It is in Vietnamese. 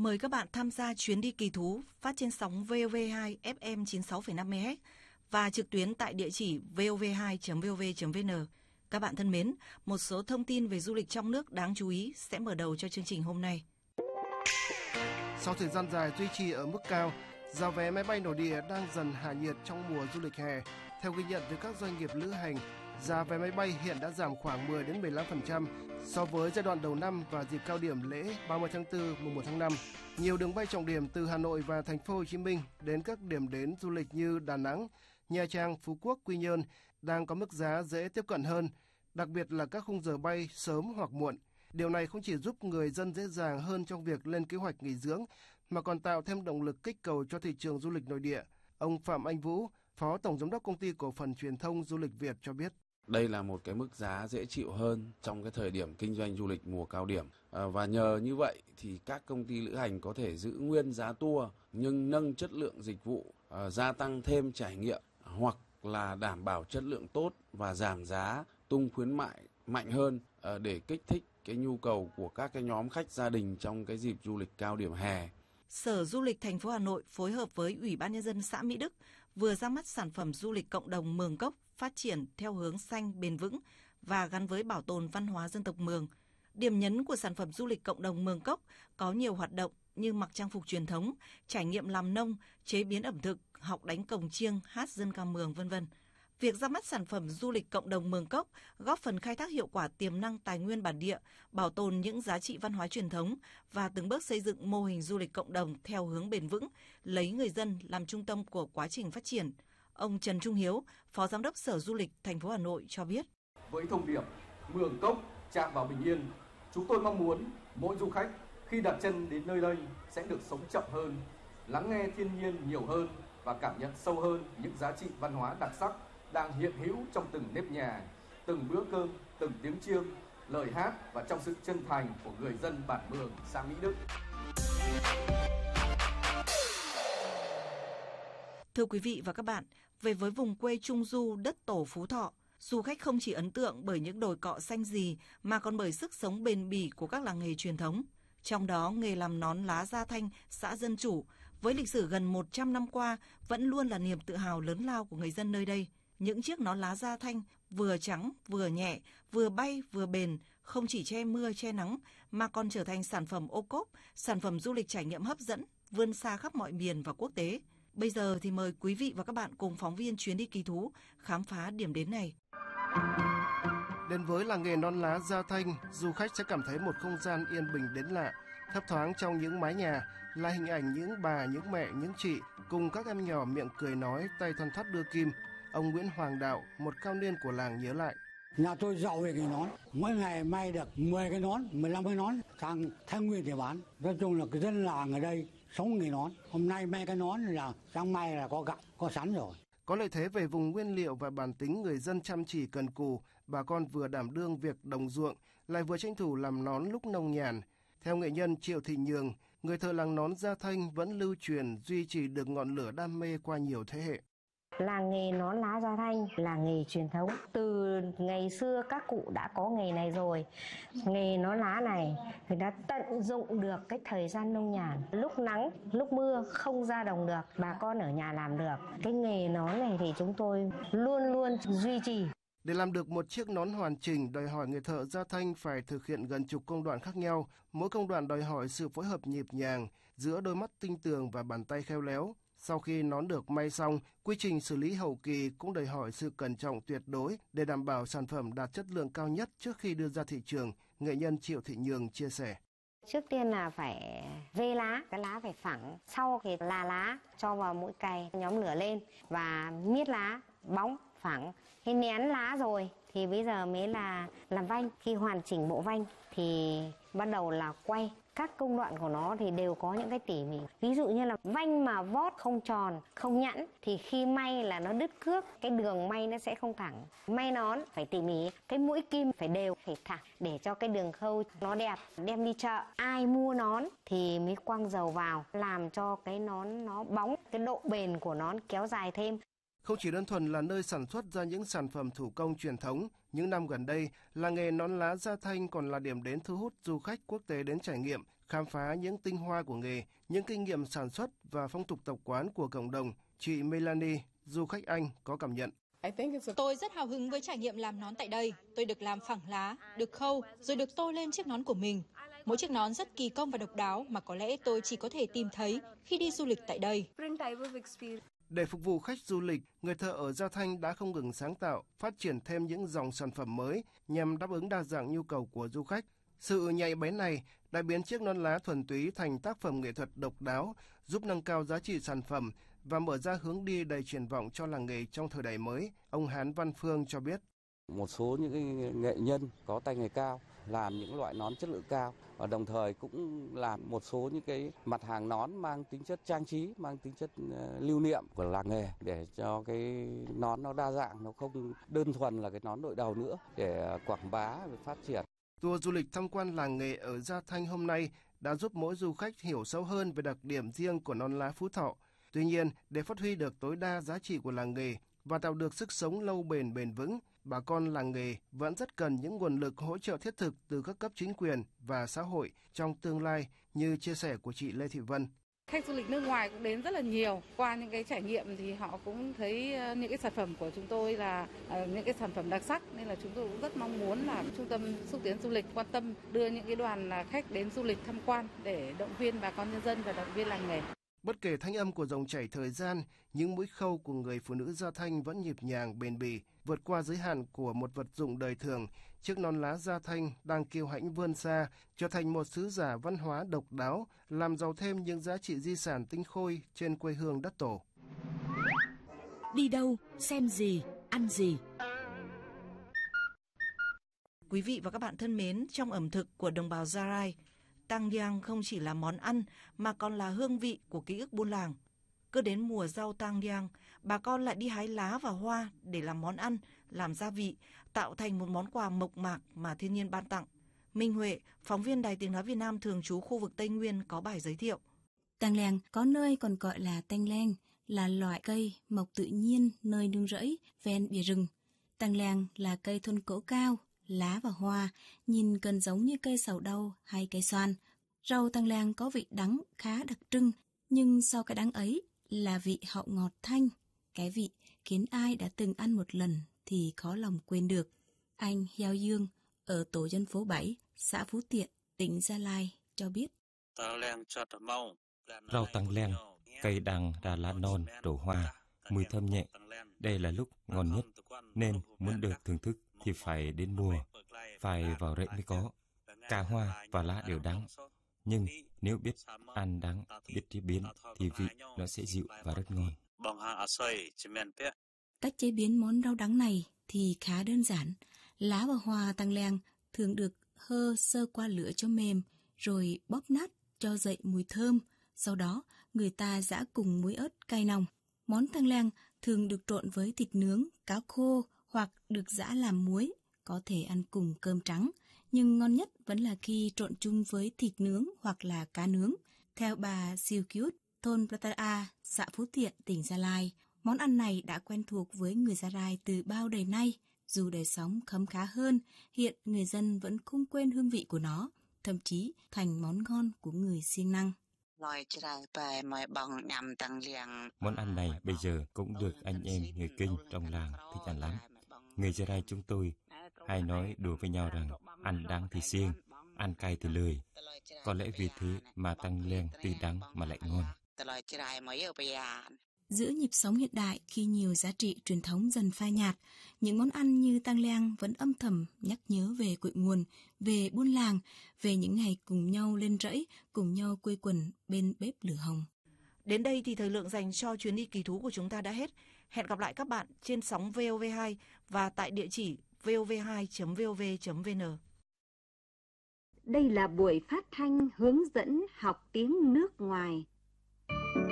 Mời các bạn tham gia chuyến đi kỳ thú phát trên sóng VOV2 FM 96,5 MHz và trực tuyến tại địa chỉ vov2.vov.vn. Các bạn thân mến, một số thông tin về du lịch trong nước đáng chú ý sẽ mở đầu cho chương trình hôm nay. Sau thời gian dài duy trì ở mức cao, giá vé máy bay nội địa đang dần hạ nhiệt trong mùa du lịch hè. Theo ghi nhận từ các doanh nghiệp lữ hành, giá vé máy bay hiện đã giảm khoảng 10 đến 15% so với giai đoạn đầu năm và dịp cao điểm lễ 30 tháng 4, mùng 1 tháng 5. Nhiều đường bay trọng điểm từ Hà Nội và Thành phố Hồ Chí Minh đến các điểm đến du lịch như Đà Nẵng, Nha Trang, Phú Quốc, Quy Nhơn đang có mức giá dễ tiếp cận hơn, đặc biệt là các khung giờ bay sớm hoặc muộn. Điều này không chỉ giúp người dân dễ dàng hơn trong việc lên kế hoạch nghỉ dưỡng, mà còn tạo thêm động lực kích cầu cho thị trường du lịch nội địa. Ông Phạm Anh Vũ, Phó Tổng Giám đốc Công ty Cổ phần Truyền thông Du lịch Việt cho biết. Đây là một cái mức giá dễ chịu hơn trong cái thời điểm kinh doanh du lịch mùa cao điểm. Và nhờ như vậy thì các công ty lữ hành có thể giữ nguyên giá tour nhưng nâng chất lượng dịch vụ, gia tăng thêm trải nghiệm hoặc là đảm bảo chất lượng tốt và giảm giá, tung khuyến mại mạnh hơn để kích thích cái nhu cầu của các cái nhóm khách gia đình trong cái dịp du lịch cao điểm hè. Sở Du lịch thành phố Hà Nội phối hợp với Ủy ban Nhân dân xã Mỹ Đức vừa ra mắt sản phẩm du lịch cộng đồng Mường Cốc phát triển theo hướng xanh bền vững và gắn với bảo tồn văn hóa dân tộc Mường. Điểm nhấn của sản phẩm du lịch cộng đồng Mường Cốc có nhiều hoạt động như mặc trang phục truyền thống, trải nghiệm làm nông, chế biến ẩm thực, học đánh cồng chiêng, hát dân ca Mường, v.v. Việc ra mắt sản phẩm du lịch cộng đồng Mường Cốc góp phần khai thác hiệu quả tiềm năng tài nguyên bản địa, bảo tồn những giá trị văn hóa truyền thống và từng bước xây dựng mô hình du lịch cộng đồng theo hướng bền vững, lấy người dân làm trung tâm của quá trình phát triển. Ông Trần Trung Hiếu, Phó Giám đốc Sở Du lịch thành phố Hà Nội cho biết. Với thông điệp Mường Cốc chạm vào bình yên, chúng tôi mong muốn mỗi du khách khi đặt chân đến nơi đây sẽ được sống chậm hơn, lắng nghe thiên nhiên nhiều hơn và cảm nhận sâu hơn những giá trị văn hóa đặc sắc đang hiện hữu trong từng nếp nhà, từng bữa cơm, từng tiếng chiêng, lời hát và trong sự chân thành của người dân bản Mường, xã Mỹ Đức. Thưa quý vị và các bạn, về với vùng quê Trung Du đất tổ Phú Thọ, du khách không chỉ ấn tượng bởi những đồi cọ xanh rì mà còn bởi sức sống bền bỉ của các làng nghề truyền thống. Trong đó, nghề làm nón lá Gia Thanh, xã Dân Chủ, với lịch sử gần 100 năm qua, vẫn luôn là niềm tự hào lớn lao của người dân nơi đây. Những chiếc nón lá Gia Thanh vừa trắng, vừa nhẹ, vừa bay, vừa bền, không chỉ che mưa, che nắng, mà còn trở thành sản phẩm ô cốp, sản phẩm du lịch trải nghiệm hấp dẫn, vươn xa khắp mọi miền và quốc tế. Bây giờ thì mời quý vị và các bạn cùng phóng viên chuyến đi kỳ thú khám phá điểm đến này. Đến với làng nghề nón lá Gia Thanh, du khách sẽ cảm thấy một không gian yên bình đến lạ. Thấp thoáng trong những mái nhà là hình ảnh những bà, những mẹ, những chị cùng các em nhỏ miệng cười nói, tay thoăn thoắt đưa kim. Ông Nguyễn Hoàng Đạo, một cao niên của làng nhớ lại. Nhà tôi giàu về cái nón, mỗi ngày may được 10 cái nón, 15 cái nón sang Thái Nguyên để bán. Nói chung là cái dân làng ở đây sống nghề nón. Hôm nay may cái nón là sang mai là có gạo, có sẵn rồi. Có lợi thế về vùng nguyên liệu và bản tính người dân chăm chỉ cần cù, bà con vừa đảm đương việc đồng ruộng, lại vừa tranh thủ làm nón lúc nông nhàn. Theo nghệ nhân Triệu Thị Nhường, người thợ làng nón Gia Thanh vẫn lưu truyền, duy trì được ngọn lửa đam mê qua nhiều thế hệ. Làng nghề nón lá Gia Thanh là nghề truyền thống. Từ ngày xưa các cụ đã có nghề này rồi. Nghề nón lá này người ta tận dụng được cái thời gian nông nhàn. Lúc nắng, lúc mưa không ra đồng được, bà con ở nhà làm được. Cái nghề nón này thì chúng tôi luôn luôn duy trì. Để làm được một chiếc nón hoàn chỉnh, đòi hỏi người thợ Gia Thanh phải thực hiện gần chục công đoạn khác nhau. Mỗi công đoạn đòi hỏi sự phối hợp nhịp nhàng giữa đôi mắt tinh tường và bàn tay khéo léo. Sau khi nón được may xong, quy trình xử lý hậu kỳ cũng đòi hỏi sự cẩn trọng tuyệt đối để đảm bảo sản phẩm đạt chất lượng cao nhất trước khi đưa ra thị trường, nghệ nhân Triệu Thị Nhường chia sẻ. Trước tiên là phải vê lá, cái lá phải phẳng. Sau thì là lá cho vào mũi cày, nhóm lửa lên và miết lá, bóng, phẳng. Khi nén lá rồi thì bây giờ mới là làm vanh. Khi hoàn chỉnh bộ vanh thì bắt đầu là quay. Các công đoạn của nó thì đều có những cái tỉ mỉ. Ví dụ như là vanh mà vót không tròn, không nhẵn thì khi may là nó đứt cước, cái đường may nó sẽ không thẳng. May nón phải tỉ mỉ, cái mũi kim phải đều, phải thẳng để cho cái đường khâu nó đẹp. Đem đi chợ, ai mua nón thì mới quăng dầu vào, làm cho cái nón nó bóng, cái độ bền của nón kéo dài thêm. Không chỉ đơn thuần là nơi sản xuất ra những sản phẩm thủ công truyền thống, những năm gần đây, làng nghề nón lá Gia Thanh còn là điểm đến thu hút du khách quốc tế đến trải nghiệm khám phá những tinh hoa của nghề, những kinh nghiệm sản xuất và phong tục tập quán của cộng đồng. Chị Melanie, du khách Anh, có cảm nhận. Tôi rất hào hứng với trải nghiệm làm nón tại đây. Tôi được làm phẳng lá, được khâu, rồi được tô lên chiếc nón của mình. Mỗi chiếc nón rất kỳ công và độc đáo mà có lẽ tôi chỉ có thể tìm thấy khi đi du lịch tại đây. Để phục vụ khách du lịch, người thợ ở Gia Thanh đã không ngừng sáng tạo, phát triển thêm những dòng sản phẩm mới nhằm đáp ứng đa dạng nhu cầu của du khách. Sự nhạy bén này đã biến chiếc nón lá thuần túy thành tác phẩm nghệ thuật độc đáo, giúp nâng cao giá trị sản phẩm và mở ra hướng đi đầy triển vọng cho làng nghề trong thời đại mới. Ông Hán Văn Phương cho biết. Một số những nghệ nhân có tay nghề cao làm những loại nón chất lượng cao, và đồng thời cũng làm một số những cái mặt hàng nón mang tính chất trang trí, mang tính chất lưu niệm của làng nghề, để cho cái nón nó đa dạng, nó không đơn thuần là cái nón đội đầu nữa, để quảng bá và phát triển. Tour du lịch tham quan làng nghề ở Gia Thanh hôm nay đã giúp mỗi du khách hiểu sâu hơn về đặc điểm riêng của nón lá Phú Thọ. Tuy nhiên, để phát huy được tối đa giá trị của làng nghề và tạo được sức sống lâu bền vững, bà con làng nghề vẫn rất cần những nguồn lực hỗ trợ thiết thực từ các cấp chính quyền và xã hội trong tương lai, như chia sẻ của chị Lê Thị Vân. Khách du lịch nước ngoài cũng đến rất là nhiều. Qua những cái trải nghiệm thì họ cũng thấy những cái sản phẩm của chúng tôi là những cái sản phẩm đặc sắc, nên là chúng tôi cũng rất mong muốn là trung tâm xúc tiến du lịch quan tâm đưa những cái đoàn khách đến du lịch tham quan để động viên bà con nhân dân và động viên làng nghề. Bất kể thanh âm của dòng chảy thời gian, những mũi khâu của người phụ nữ Gia Thanh vẫn nhịp nhàng bền bỉ, vượt qua giới hạn của một vật dụng đời thường. Chiếc nón lá Gia Thanh đang kiêu hãnh vươn xa, trở thành một sứ giả văn hóa độc đáo, làm giàu thêm những giá trị di sản tinh khôi trên quê hương đất tổ. Đi đâu, xem gì, ăn gì. Quý vị và các bạn thân mến, trong ẩm thực của đồng bào Gia Rai, Tang Giang không chỉ là món ăn mà còn là hương vị của ký ức buôn làng. Cứ đến mùa rau Tang Giang, bà con lại đi hái lá và hoa để làm món ăn, làm gia vị, tạo thành một món quà mộc mạc mà thiên nhiên ban tặng. Minh Huệ, phóng viên Đài Tiếng nói Việt Nam thường trú khu vực Tây Nguyên có bài giới thiệu. Tang Leng có nơi còn gọi là tang leng, là loại cây mọc tự nhiên nơi nương rẫy ven bìa rừng. Tang leng là cây thuần cỗ cao, lá và hoa nhìn gần giống như cây sầu đau hay cây xoan. Rau tang leng có vị đắng khá đặc trưng, nhưng sau cái đắng ấy là vị hậu ngọt thanh. Cái vị khiến ai đã từng ăn một lần thì khó lòng quên được. Anh Heo Dương ở tổ dân phố 7, xã Phú Tiện, tỉnh Gia Lai cho biết. Rau tang leng, cây đằng đà lá non trổ hoa, mùi thơm nhẹ. Đây là lúc ngon nhất, nên muốn được thưởng thức thì phải đến mùa, phải vào rẫy mới có. Cả hoa và lá đều đắng, nhưng nếu biết ăn đắng, biết chế biến thì vị nó sẽ dịu và rất ngon. Cách chế biến món rau đắng này thì khá đơn giản. Lá và hoa tang leng thường được hơ sơ qua lửa cho mềm, rồi bóp nát cho dậy mùi thơm. Sau đó, người ta giã cùng muối ớt cay nồng. Món tang leng thường được trộn với thịt nướng, cá khô hoặc được giã làm muối, có thể ăn cùng cơm trắng. Nhưng ngon nhất vẫn là khi trộn chung với thịt nướng hoặc là cá nướng. Theo bà Siêu Kiút, thôn Prataya, xã Phú Thiện, tỉnh Gia Lai, món ăn này đã quen thuộc với người Gia Rai từ bao đời nay. Dù đời sống khấm khá hơn, hiện người dân vẫn không quên hương vị của nó, thậm chí thành món ngon của người siêng năng. Món ăn này bây giờ cũng được anh em người Kinh trong làng thích ăn lắm. Người Gia Rai chúng tôi hay nói đùa với nhau rằng ăn đắng thì siêng, ăn cay thì lười. Có lẽ vì thế mà tang leng tuy đắng mà lại ngon. Giữa nhịp sống hiện đại, khi nhiều giá trị truyền thống dần phai nhạt, những món ăn như tang leng vẫn âm thầm nhắc nhớ về cội nguồn, về buôn làng, về những ngày cùng nhau lên rẫy, cùng nhau quây quần bên bếp lửa hồng. Đến đây thì thời lượng dành cho chuyến đi kỳ thú của chúng ta đã hết. Hẹn gặp lại các bạn trên sóng VOV2 và tại địa chỉ vov2.vov.vn. Đây là buổi phát thanh hướng dẫn học tiếng nước ngoài